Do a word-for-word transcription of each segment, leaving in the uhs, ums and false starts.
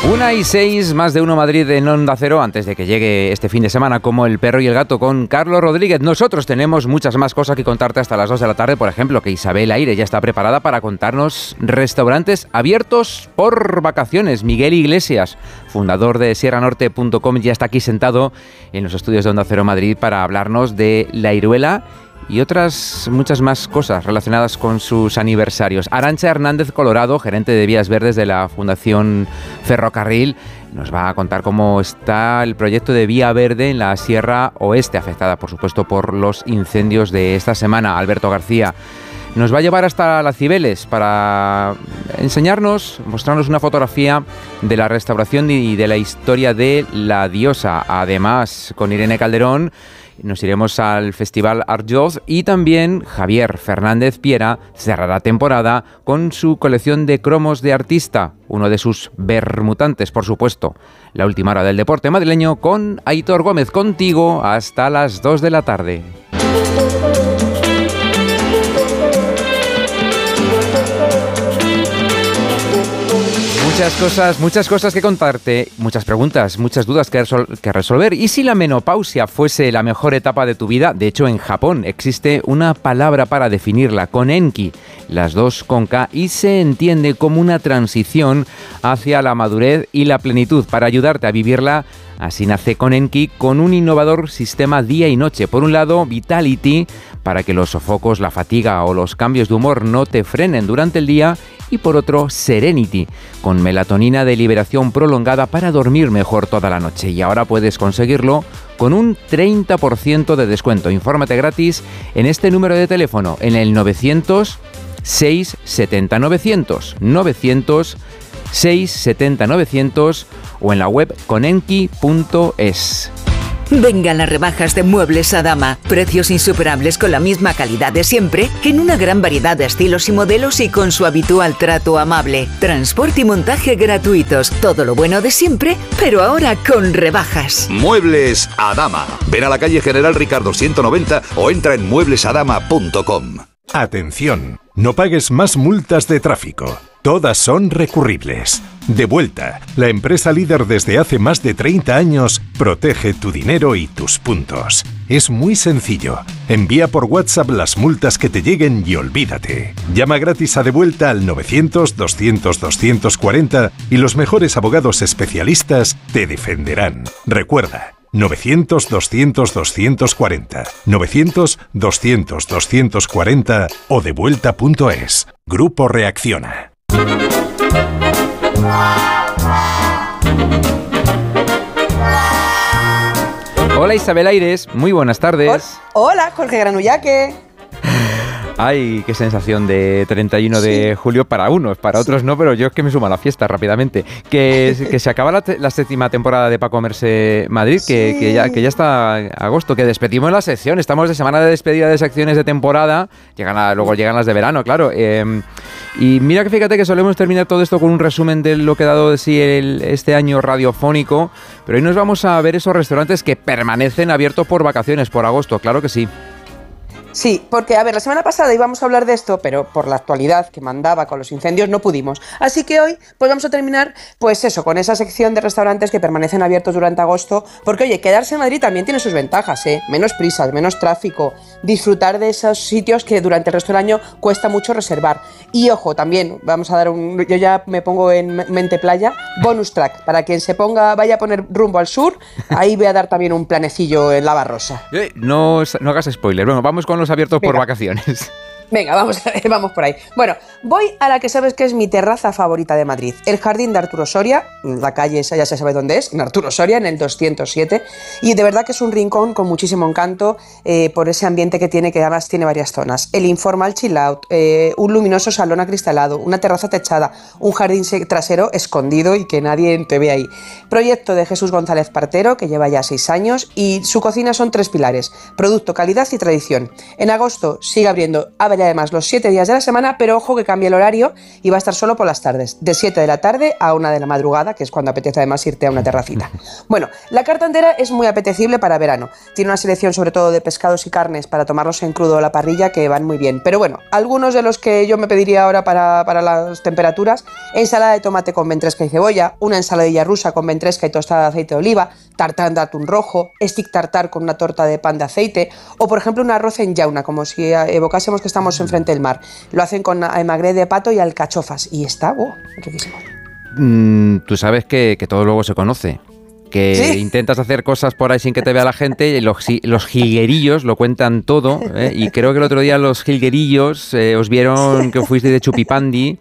Una y seis, más de uno Madrid en Onda Cero, antes de que llegue este fin de semana como El perro y el gato con Carlos Rodríguez. Nosotros tenemos muchas más cosas que contarte hasta las dos de la tarde, por ejemplo, que Isabel Aire ya está preparada para contarnos restaurantes abiertos por vacaciones. Miguel Iglesias, fundador de sierra norte punto com, ya está aquí sentado en los estudios de Onda Cero Madrid para hablarnos de La Iruela y otras muchas más cosas relacionadas con sus aniversarios. Arantxa Hernández Colorado, gerente de Vías Verdes de la Fundación Ferrocarril, nos va a contar cómo está el proyecto de Vía Verde en la Sierra Oeste, afectada por supuesto por los incendios de esta semana. Alberto García nos va a llevar hasta las Cibeles para enseñarnos, mostrarnos una fotografía de la restauración y de la historia de la diosa. Además, con Irene Calderón nos iremos al Festival Arjoz y también Javier Fernández Piera cerrará temporada con su colección de cromos de artista, uno de sus bermutantes, por supuesto. La última hora del deporte madrileño con Aitor Gómez, contigo hasta las dos de la tarde. Muchas cosas, muchas cosas que contarte, muchas preguntas, muchas dudas que, resol- que resolver. ¿Y si la menopausia fuese la mejor etapa de tu vida? De hecho, en Japón existe una palabra para definirla, konenki, las dos con K, y se entiende como una transición hacia la madurez y la plenitud. Para ayudarte a vivirla, así nace Konenki, con un innovador sistema día y noche. Por un lado, Vitality, para que los sofocos, la fatiga o los cambios de humor no te frenen durante el día. Y por otro, Serenity, con melatonina de liberación prolongada para dormir mejor toda la noche. Y ahora puedes conseguirlo con un treinta por ciento de descuento. Infórmate gratis en este número de teléfono, en el novecientos, seiscientos setenta, novecientos, novecientos, seiscientos setenta, novecientos o en la web konenki punto es. Vengan las rebajas de Muebles a Dama. Precios insuperables con la misma calidad de siempre, en una gran variedad de estilos y modelos y con su habitual trato amable. Transporte y montaje gratuitos. Todo lo bueno de siempre, pero ahora con rebajas. Muebles a Dama. Ven a la calle General Ricardo ciento noventa o entra en muebles a dama punto com. Atención, no pagues más multas de tráfico. Todas son recurribles. Devuelta, la empresa líder desde hace más de treinta años, protege tu dinero y tus puntos. Es muy sencillo. Envía por WhatsApp las multas que te lleguen y olvídate. Llama gratis a Devuelta al novecientos, doscientos, doscientos cuarenta y los mejores abogados especialistas te defenderán. Recuerda, novecientos, doscientos, doscientos cuarenta, novecientos, doscientos, doscientos cuarenta o devuelta punto es. Grupo Reacciona. Hola Isabel Aires, muy buenas tardes. Hola, Jorge Granullaque. Ay, qué sensación de treinta y uno sí. de julio para unos, para otros sí. no, pero yo es que me sumo a la fiesta rápidamente. Que, que se acaba la, te, la séptima temporada de Pa' Comerse Madrid, sí. que, que, ya, que ya está agosto, que despedimos la sección, estamos de semana de despedida de secciones de temporada, llegan a, luego llegan las de verano, claro. Eh, y mira que fíjate que solemos terminar todo esto con un resumen de lo que ha dado de sí el, este año radiofónico, pero hoy nos vamos a ver esos restaurantes que permanecen abiertos por vacaciones, por agosto, claro que sí. Sí, porque, a ver, la semana pasada íbamos a hablar de esto, pero por la actualidad que mandaba con los incendios no pudimos. Así que hoy, pues vamos a terminar, pues eso, con esa sección de restaurantes que permanecen abiertos durante agosto, porque, oye, quedarse en Madrid también tiene sus ventajas, ¿eh? Menos prisas, menos tráfico, disfrutar de esos sitios que durante el resto del año cuesta mucho reservar. Y, ojo, también, vamos a dar un... Yo ya me pongo en mente playa, bonus track, para quien se ponga, vaya a poner rumbo al sur, ahí voy a dar también un planecillo en la Barrosa. Eh, no, no hagas spoiler, bueno, vamos con los abiertos Venga. por vacaciones. Venga, vamos, vamos por ahí. Bueno, voy a la que sabes que es mi terraza favorita de Madrid, el Jardín de Arturo Soria, la calle esa ya se sabe dónde es, en Arturo Soria, en el doscientos siete, y de verdad que es un rincón con muchísimo encanto eh, por ese ambiente que tiene, que además tiene varias zonas. El informal chill out, eh, un luminoso salón acristalado, una terraza techada, un jardín trasero escondido y que nadie te ve ahí. Proyecto de Jesús González Partero, que lleva ya seis años, y su cocina son tres pilares: producto, calidad y tradición. En agosto sigue abriendo Avenida vaya además los siete días de la semana, pero ojo que cambia el horario y va a estar solo por las tardes, de siete de la tarde a una de la madrugada, que es cuando apetece además irte a una terracita. Bueno, la carta entera es muy apetecible para verano. Tiene una selección sobre todo de pescados y carnes para tomarlos en crudo a la parrilla que van muy bien. Pero bueno, algunos de los que yo me pediría ahora para, para las temperaturas: ensalada de tomate con ventresca y cebolla, una ensaladilla rusa con ventresca y tostada de aceite de oliva, tartán de atún rojo, stick tartar con una torta de pan de aceite, o por ejemplo un arroz en jauna, como si evocásemos que estamos enfrente del mar. Lo hacen con magret de pato y alcachofas y está oh, riquísimo. Mm, tú sabes que, que todo luego se conoce. Que ¿sí? Intentas hacer cosas por ahí sin que te vea la gente, y los, los jilguerillos lo cuentan todo, ¿eh? Y creo que el otro día los jilguerillos eh, os vieron que fuiste de chupipandi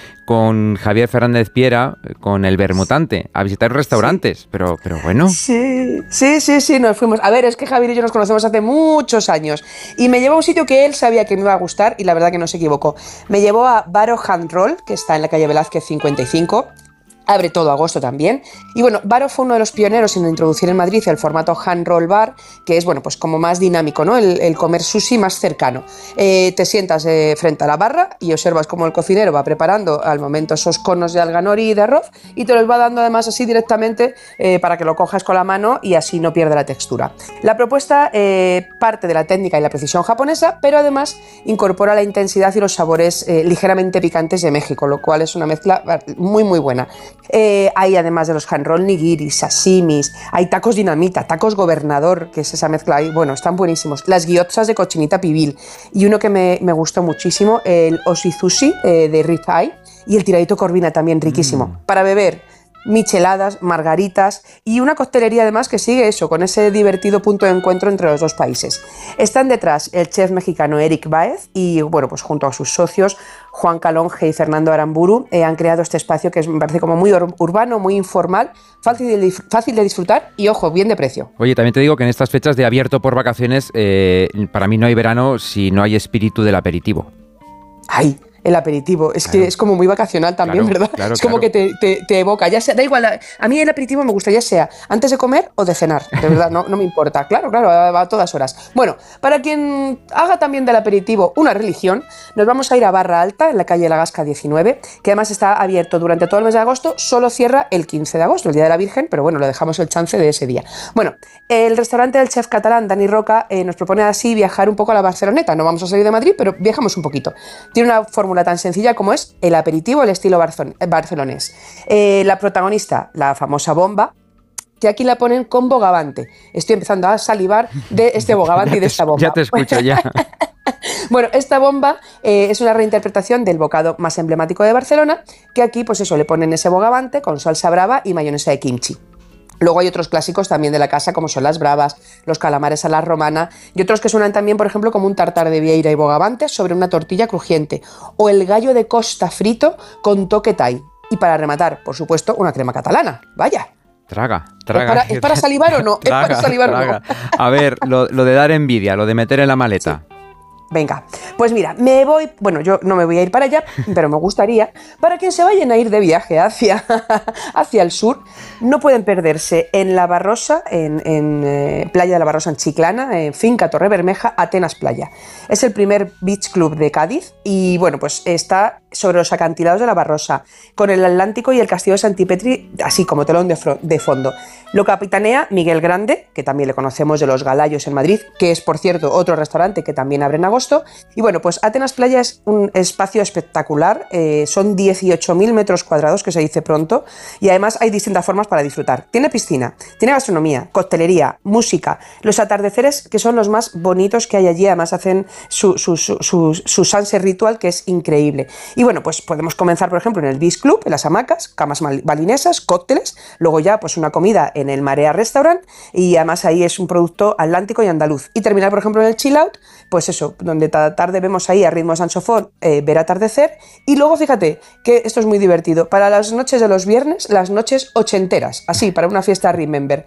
con Javier Fernández Piera, con el Bermutante, a visitar restaurantes, sí. pero, pero bueno. Sí, sí, sí, sí, nos fuimos. A ver, es que Javier y yo nos conocemos hace muchos años y me llevó a un sitio que él sabía que me iba a gustar y la verdad que no se equivocó. Me llevó a Baro Hand Roll, que está en la calle Velázquez cincuenta y cinco. Abre todo agosto también. Y bueno, Baro fue uno de los pioneros en introducir en Madrid el formato hand roll bar, que es, bueno, pues como más dinámico, ¿no? El, el comer sushi más cercano. Eh, te sientas eh, frente a la barra y observas cómo el cocinero va preparando al momento esos conos de alga nori y de arroz y te los va dando además así directamente eh, para que lo cojas con la mano y así no pierde la textura. La propuesta eh, parte de la técnica y la precisión japonesa, pero además incorpora la intensidad y los sabores eh, ligeramente picantes de México, lo cual es una mezcla muy muy buena. Eh, hay además de los hand roll nigiris, sashimis, hay tacos dinamita, tacos gobernador, que es esa mezcla ahí, bueno, están buenísimos, las gyotsas de cochinita pibil y uno que me, me gustó muchísimo, el oshizushi eh, de ribeye y el tiradito corvina también riquísimo. Mm. Para beber, micheladas, margaritas y una coctelería además que sigue eso, con ese divertido punto de encuentro entre los dos países. Están detrás el chef mexicano Eric Baez y, bueno, pues junto a sus socios Juan Calonge y Fernando Aramburu eh, han creado este espacio que es, me parece como muy ur- urbano, muy informal, fácil de, fácil de disfrutar y, ojo, bien de precio. Oye, también te digo que en estas fechas de abierto por vacaciones, eh, para mí no hay verano si no hay espíritu del aperitivo. ¡Ay! El aperitivo, es claro. que es como muy vacacional también, claro, ¿verdad? Claro, es como claro. que te, te, te evoca, ya sea, da igual, a, a mí el aperitivo me gusta, ya sea antes de comer o de cenar, de verdad, no, no me importa, claro, claro, a, a todas horas. Bueno, para quien haga también del aperitivo una religión, nos vamos a ir a Barra Alta, en la calle La Gasca diecinueve, que además está abierto durante todo el mes de agosto, solo cierra el quince de agosto, el Día de la Virgen, pero bueno, le dejamos el chance de ese día. Bueno, el restaurante del chef catalán Dani Roca eh, nos propone así viajar un poco a la Barceloneta, no vamos a salir de Madrid, pero viajamos un poquito. Tiene una fórmula tan sencilla como es el aperitivo al estilo barcelonés. Eh, la protagonista, la famosa bomba, que aquí la ponen con bogavante. Estoy empezando a salivar de este bogavante y de esta bomba. Ya te escucho, ya. Bueno, esta bomba eh, es una reinterpretación del bocado más emblemático de Barcelona, que aquí, pues eso, le ponen ese bogavante con salsa brava y mayonesa de kimchi. Luego hay otros clásicos también de la casa, como son las bravas, los calamares a la romana y otros que suenan también, por ejemplo, como un tartar de vieira y bogavante sobre una tortilla crujiente o el gallo de costa frito con toque thai. Y para rematar, por supuesto, una crema catalana. ¡Vaya! Traga, traga. ¿Es para, ¿es para salivar o no? Traga, ¿Es para salivar traga. o no? A ver, lo, lo de dar envidia, lo de meter en la maleta. Sí. Venga, pues mira, me voy, bueno, yo no me voy a ir para allá, pero me gustaría, para quien se vayan a ir de viaje hacia, hacia el sur, no pueden perderse en La Barrosa, en, en eh, Playa de La Barrosa, en Chiclana, en Finca Torre Bermeja, Atenas Playa. Es el primer beach club de Cádiz y, bueno, pues está sobre los acantilados de La Barrosa, con el Atlántico y el Castillo de Santipetri, así como telón de, fro- de fondo. Lo capitanea Miguel Grande, que también le conocemos de Los Galayos en Madrid, que es, por cierto, otro restaurante que también abre en agosto. Y bueno, pues Atenas Playa es un espacio espectacular, eh, son dieciocho mil metros cuadrados, que se dice pronto, y además hay distintas formas para disfrutar. Tiene piscina, tiene gastronomía, coctelería, música, los atardeceres que son los más bonitos que hay allí, además hacen su, su, su, su, su sunset ritual que es increíble. Y bueno, pues podemos comenzar, por ejemplo, en el Beach Club, en las hamacas, camas balinesas, cócteles, luego ya pues una comida en el Marea Restaurant y además ahí es un producto atlántico y andaluz. Y terminar, por ejemplo, en el Chill Out, pues eso, donde cada tarde vemos ahí a ritmo de saxofón eh, ver atardecer. Y luego fíjate que esto es muy divertido, para las noches de los viernes, las noches ochenteras, así, para una fiesta Remember.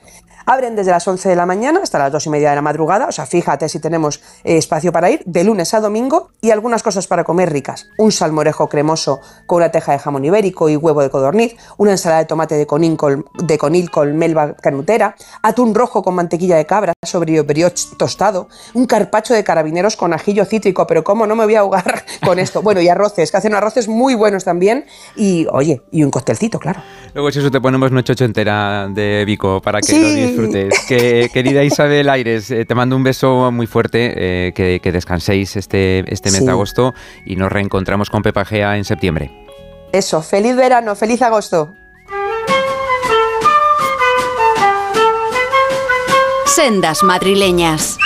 Abren desde las once de la mañana hasta las dos y media de la madrugada, o sea, fíjate si tenemos eh, espacio para ir, de lunes a domingo, y algunas cosas para comer ricas. Un salmorejo cremoso con una teja de jamón ibérico y huevo de codorniz, una ensalada de tomate de conil con, de conil con melva canutera, atún rojo con mantequilla de cabra sobre brioche tostado, un carpaccio de carabineros con ajillo cítrico, pero cómo no me voy a ahogar con esto. Bueno, y arroces, que hacen arroces muy buenos también, y oye, y un costelcito, claro. Luego si eso te ponemos una chocho entera de Vico para que sí. lo disfrutes. Que, querida Isabel Aires, eh, te mando un beso muy fuerte, eh, que, que descanséis este, este mes sí. de agosto y nos reencontramos con Pepa Gea en septiembre. Eso, feliz verano, feliz agosto. Sendas madrileñas.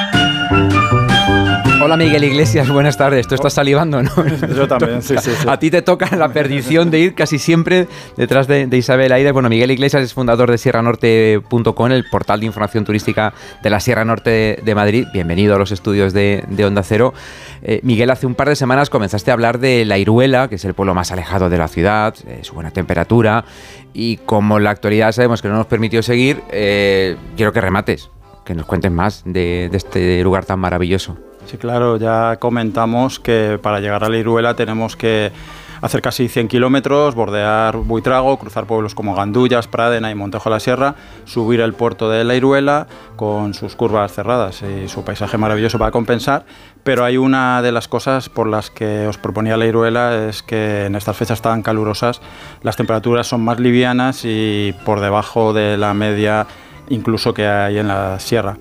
Hola Miguel Iglesias, buenas tardes. Tú estás salivando, ¿no? Yo también, sí, sí, sí. A ti te toca la perdición de ir casi siempre detrás de, de Isabel Aires. Bueno, Miguel Iglesias es fundador de sierra norte punto com, el portal de información turística de la Sierra Norte de, de Madrid. Bienvenido a los estudios de, de Onda Cero. Eh, Miguel, hace un par de semanas comenzaste a hablar de La Iruela, que es el pueblo más alejado de la ciudad, eh, su buena temperatura, y como la actualidad sabemos que no nos permitió seguir, eh, quiero que remates, que nos cuentes más de, de este lugar tan maravilloso. Sí, claro, ya comentamos que para llegar a La Iruela tenemos que hacer casi cien kilómetros, bordear Buitrago, cruzar pueblos como Gandullas, Pradena y Montejo de la Sierra, subir el puerto de La Iruela con sus curvas cerradas y su paisaje maravilloso para compensar, pero hay una de las cosas por las que os proponía La Iruela, es que en estas fechas tan calurosas las temperaturas son más livianas y por debajo de la media incluso que hay en la sierra.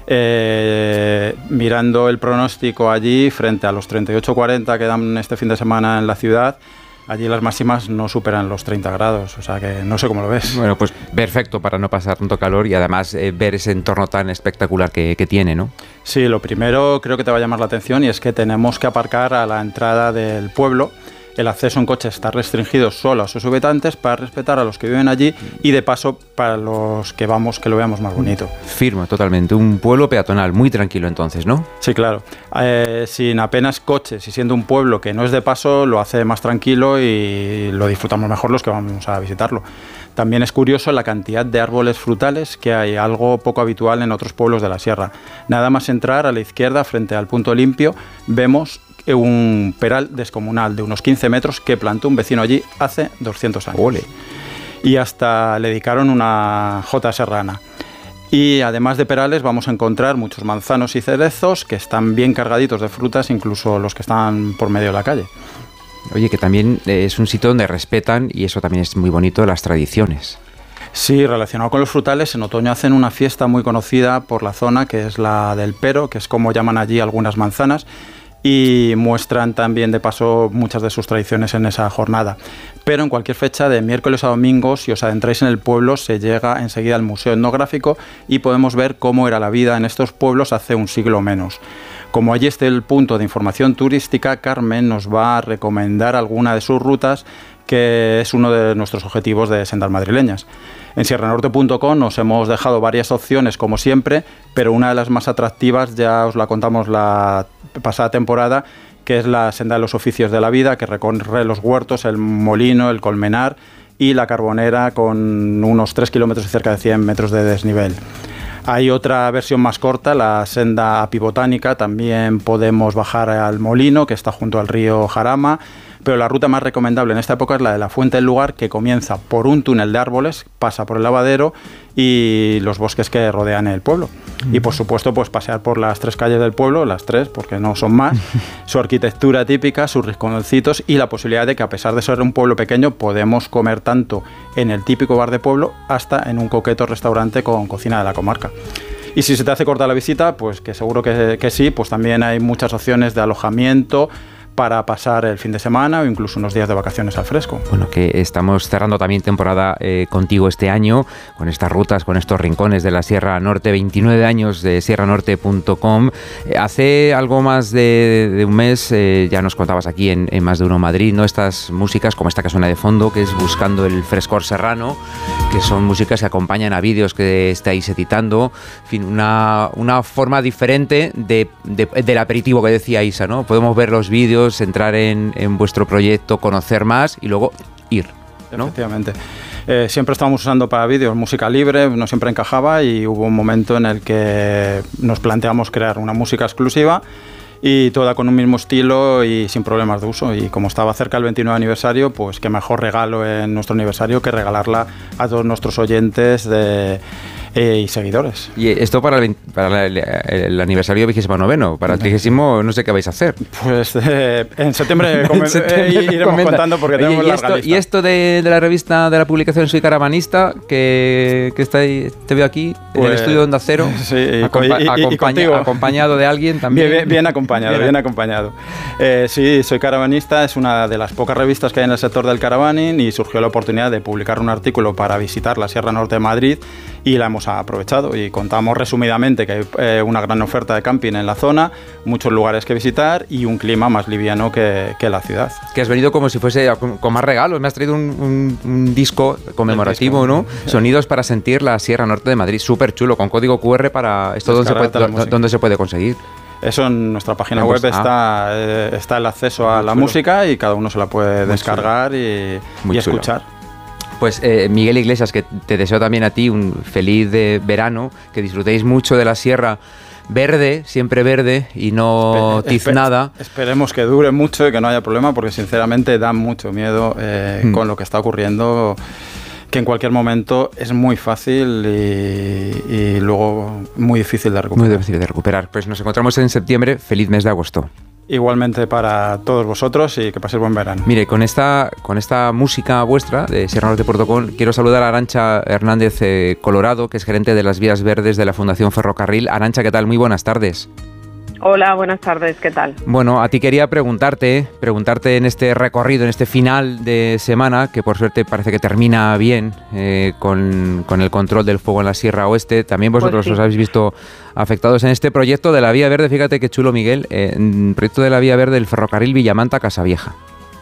Eh, mirando el pronóstico allí, frente a los treinta y ocho cuarenta que dan este fin de semana en la ciudad, allí las máximas no superan los treinta grados, o sea que no sé cómo lo ves. Bueno, pues perfecto para no pasar tanto calor y además eh, ver ese entorno tan espectacular que, que tiene, ¿no? Sí, lo primero creo que te va a llamar la atención y es que tenemos que aparcar a la entrada del pueblo. El acceso en coche está restringido solo a sus habitantes para respetar a los que viven allí y de paso para los que vamos que lo veamos más bonito. Firmo, totalmente. Un pueblo peatonal, muy tranquilo entonces, ¿no? Sí, claro. Eh, sin apenas coches y siendo un pueblo que no es de paso, lo hace más tranquilo y lo disfrutamos mejor los que vamos a visitarlo. También es curioso la cantidad de árboles frutales que hay, algo poco habitual en otros pueblos de la sierra. Nada más entrar a la izquierda, frente al punto limpio, vemos un peral descomunal de unos quince metros que plantó un vecino allí hace doscientos años. ¡Ole! Y hasta le dedicaron una jota serrana. Y además de perales vamos a encontrar muchos manzanos y cerezos que están bien cargaditos de frutas, incluso los que están por medio de la calle. Oye, que también es un sitio donde respetan, y eso también es muy bonito, las tradiciones. Sí, relacionado con los frutales, en otoño hacen una fiesta muy conocida por la zona, que es la del Pero, que es como llaman allí algunas manzanas, y muestran también de paso muchas de sus tradiciones en esa jornada. Pero en cualquier fecha, de miércoles a domingo, si os adentráis en el pueblo, se llega enseguida al Museo Etnográfico y podemos ver cómo era la vida en estos pueblos hace un siglo o menos. Como allí está el punto de información turística, Carmen nos va a recomendar alguna de sus rutas, que es uno de nuestros objetivos de Sendas Madrileñas. En sierra norte punto com nos hemos dejado varias opciones, como siempre, pero una de las más atractivas ya os la contamos la pasada temporada, que es la Senda de los Oficios de la Vida, que recorre los huertos, el molino, el colmenar y la carbonera, con unos tres kilómetros y cerca de cien metros de desnivel. Hay otra versión más corta, la senda apibotánica, también podemos bajar al molino, que está junto al río Jarama, pero la ruta más recomendable en esta época es la de la Fuente del Lugar, que comienza por un túnel de árboles, pasa por el lavadero y los bosques que rodean el pueblo. Mm. Y por supuesto, pues pasear por las tres calles del pueblo, las tres, porque no son más, su arquitectura típica, sus rinconcitos y la posibilidad de que, a pesar de ser un pueblo pequeño, podemos comer tanto en el típico bar de pueblo hasta en un coqueto restaurante con cocina de la comarca. Y si se te hace corta la visita, pues que seguro que, que sí, pues también hay muchas opciones de alojamiento para pasar el fin de semana o incluso unos días de vacaciones al fresco. Bueno, que estamos cerrando también temporada eh, contigo este año, con estas rutas, con estos rincones de la Sierra Norte, veintinueve años de sierra norte punto com. Eh, hace algo más de, de un mes, eh, ya nos contabas aquí en, en Más de Uno Madrid, ¿no? Estas músicas, como esta que suena de fondo, que es Buscando el Frescor Serrano, que son músicas que acompañan a vídeos que estáis editando, en fin, una, una forma diferente de, de, del aperitivo que decía Isa, ¿no? Podemos ver los vídeos, entrar en, en vuestro proyecto, conocer más y luego ir, ¿no? Efectivamente. eh, siempre estábamos usando para vídeos música libre, no siempre encajaba y hubo un momento en el que nos planteamos crear una música exclusiva y toda con un mismo estilo y sin problemas de uso. Y como estaba cerca el veintinueve aniversario, pues qué mejor regalo en nuestro aniversario que regalarla a todos nuestros oyentes de, eh, y seguidores. Y esto para el, para el, el aniversario vigésimo noveno, para el trigésimo no sé qué vais a hacer. Pues eh, en septiembre, en septiembre eh, iremos comenta. contando porque tenemos ¿Y larga esto, lista. Y esto de, de la revista, de la publicación Soy Caravanista, que, que está ahí, te veo aquí, pues, en el estudio de Onda Cero, sí, y, acompa y, y, acompaña, y acompañado de alguien también. Bien, bien, bien acompañado, bien, bien acompañado. Eh, sí, Soy Caravanista, es una de las pocas revistas que hay en el sector del caravaning y surgió la oportunidad de publicar un artículo para visitar la Sierra Norte de Madrid y la hemos aprovechado y contamos resumidamente que hay eh, una gran oferta de camping en la zona, muchos lugares que visitar y un clima más liviano que, que la ciudad. Que has venido como si fuese con, con más regalos, me has traído un, un, un disco conmemorativo, disco, ¿no? Sí. Sonidos para sentir la Sierra Norte de Madrid, súper chulo, con código cu erre para esto donde se, puede, donde se puede conseguir. Eso en nuestra página web pues, está, ah. eh, está el acceso a la chulo. música y cada uno se la puede muy descargar y, y escuchar. Pues eh, Miguel Iglesias, que te deseo también a ti un feliz de verano, que disfrutéis mucho de la sierra verde, siempre verde y no Espe tiznada. Esperemos que dure mucho y que no haya problema, porque sinceramente da mucho miedo eh, hmm. con lo que está ocurriendo, que en cualquier momento es muy fácil y, y luego muy difícil de recuperar. Muy difícil de recuperar. Pues nos encontramos en septiembre. Feliz mes de agosto. Igualmente para todos vosotros y que paséis buen verano. Mire, con esta, con esta música vuestra de Sierra Norte Portocón, quiero saludar a Arantxa Hernández eh, Colorado, que es gerente de las Vías Verdes de la Fundación Ferrocarril. Arantxa, ¿qué tal? Muy buenas tardes. Hola, buenas tardes, ¿qué tal? Bueno, a ti quería preguntarte, preguntarte en este recorrido, en este final de semana, que por suerte parece que termina bien eh, con, con el control del fuego en la Sierra Oeste. También vosotros pues sí. os habéis visto afectados en este proyecto de la Vía Verde. Fíjate qué chulo, Miguel, eh, proyecto de la Vía Verde del ferrocarril Villamanta-Casavieja.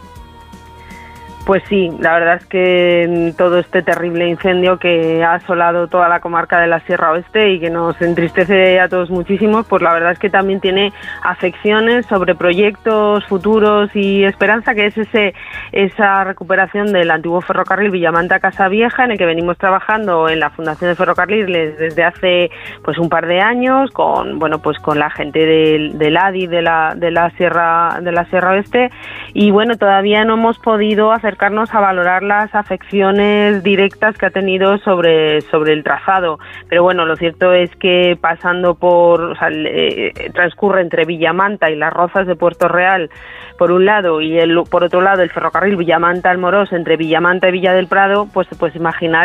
Pues sí, la verdad es que todo este terrible incendio que ha asolado toda la comarca de la Sierra Oeste y que nos entristece a todos muchísimo, pues la verdad es que también tiene afecciones sobre proyectos futuros y esperanza, que es ese esa recuperación del antiguo ferrocarril Villamanta-Casavieja, en el que venimos trabajando en la Fundación de Ferrocarriles desde hace pues un par de años, con bueno pues con la gente del, del A D I de la de la Sierra de la Sierra Oeste, y bueno, todavía no hemos podido hacer a valorar las afecciones directas que ha tenido sobre, sobre el trazado. Pero bueno, lo cierto es que pasando por, o sea, eh, transcurre entre Villamanta y Las Rozas de Puerto Real, por un lado, y el, por otro lado el ferrocarril Villamanta-Almorós entre Villamanta y Villa del Prado, pues pues imaginar